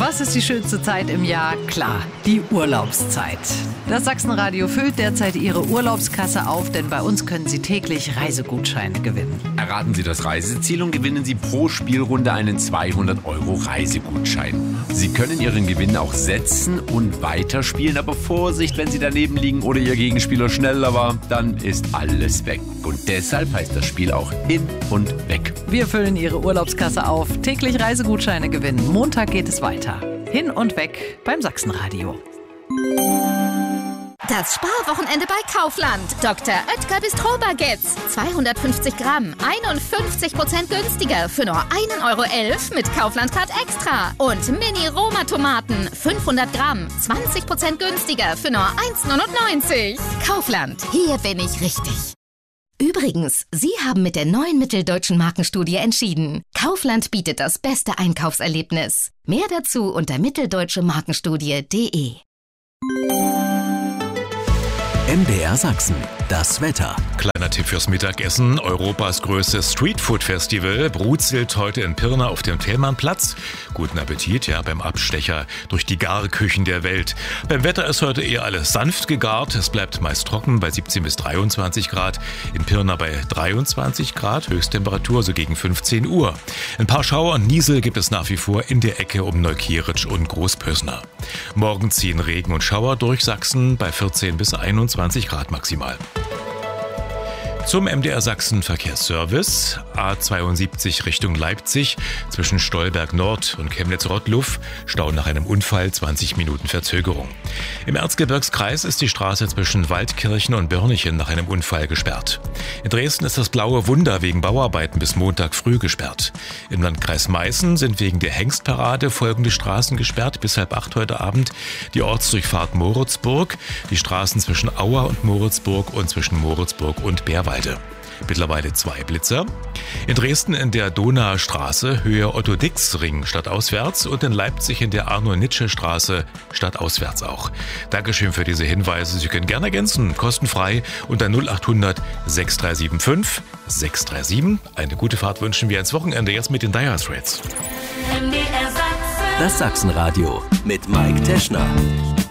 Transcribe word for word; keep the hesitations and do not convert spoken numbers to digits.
Was ist die schönste Zeit im Jahr? Klar, die Urlaubszeit. Das Sachsenradio füllt derzeit Ihre Urlaubskasse auf, denn bei uns können Sie täglich Reisegutscheine gewinnen. Erraten Sie das Reiseziel und gewinnen Sie pro Spielrunde einen zweihundert Euro Reisegutschein. Sie können Ihren Gewinn auch setzen und weiterspielen, aber Vorsicht, wenn Sie daneben liegen oder Ihr Gegenspieler schneller war, dann ist alles weg. Und deshalb heißt das Spiel auch hin und weg. Wir füllen Ihre Urlaubskasse auf, täglich Reisegutscheine gewinnen. Montag geht es weiter. Hin und weg beim Sachsenradio. Das Sparwochenende bei Kaufland. Doktor Oetker Bistro-Baguettes. zweihundertfünfzig Gramm, einundfünfzig Prozent günstiger für nur ein Euro elf mit Kaufland-Card Extra. Und Mini-Roma-Tomaten, fünfhundert Gramm, zwanzig Prozent günstiger für nur eins neunundneunzig. Kaufland, hier bin ich richtig. Übrigens, Sie haben mit der neuen Mitteldeutschen Markenstudie entschieden. Kaufland bietet das beste Einkaufserlebnis. Mehr dazu unter mitteldeutsche markenstudie punkt de. M D R Sachsen, das Wetter. Kleiner Tipp fürs Mittagessen. Europas größtes Streetfood-Festival brutzelt heute in Pirna auf dem Thälmannplatz. Guten Appetit, ja, beim Abstecher durch die Garküchen der Welt. Beim Wetter ist heute eher alles sanft gegart. Es bleibt meist trocken bei siebzehn bis dreiundzwanzig Grad. In Pirna bei dreiundzwanzig Grad, Höchsttemperatur so gegen fünfzehn Uhr. Ein paar Schauer und Niesel gibt es nach wie vor in der Ecke um Neukirch und Großpösner. Morgen ziehen Regen und Schauer durch Sachsen bei vierzehn bis einundzwanzig Grad maximal. Zum M D R Sachsen Verkehrsservice. A zweiundsiebzig Richtung Leipzig zwischen Stolberg Nord und Chemnitz-Rottluff. Stau nach einem Unfall, zwanzig Minuten Verzögerung. Im Erzgebirgskreis ist die Straße zwischen Waldkirchen und Börnichen nach einem Unfall gesperrt. In Dresden ist das Blaue Wunder wegen Bauarbeiten bis Montag früh gesperrt. Im Landkreis Meißen sind wegen der Hengstparade folgende Straßen gesperrt bis halb acht heute Abend. Die Ortsdurchfahrt Moritzburg, die Straßen zwischen Auer und Moritzburg und zwischen Moritzburg und Bärwalde. Mittlerweile zwei Blitzer. In Dresden in der Donauer Straße Höhe Otto-Dix-Ring stadtauswärts und in Leipzig in der Arno-Nitsche-Straße stadtauswärts auch. Dankeschön für diese Hinweise. Sie können gerne ergänzen, kostenfrei unter null achthundert sechs drei sieben fünf sechs drei sieben. Eine gute Fahrt wünschen wir ins Wochenende jetzt mit den Dire Straits. Das Sachsenradio mit Mike Teschner.